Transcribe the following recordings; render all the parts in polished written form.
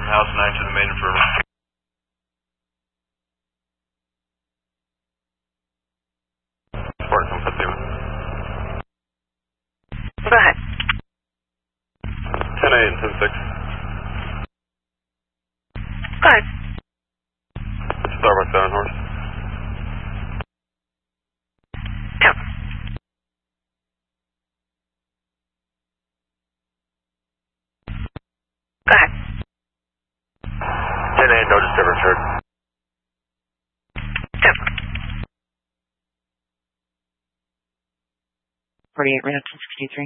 House 9 to the main infirmary. Support, come put through. Go ahead. 10-8 and 10-6. Go ahead. Starbucks 7 horse. Go. Go ahead. 10-8, no disturbance heard. Go. 48 reduction 63.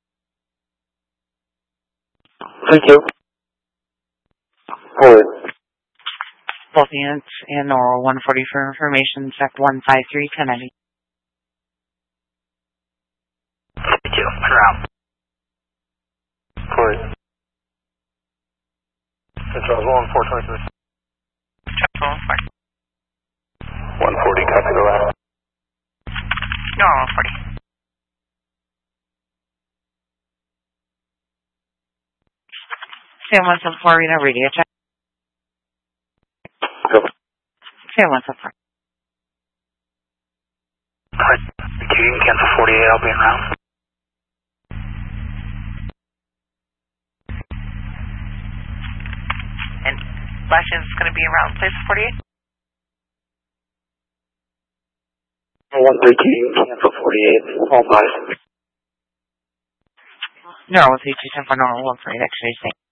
Thank you. Forward. Both units and oral 140 for information, sec 153, 1090. Thank you. Around. Corey. Central 1, 423. Central 140. 140, copy the last. No, 140. Sam 174, read a radio check. Go. Sam 174. Alright. You can cancel 48, I'll be around. And Flash is going to be around place 48? 113, cancel 48, all 5. No, 3210 for normal 140, actually,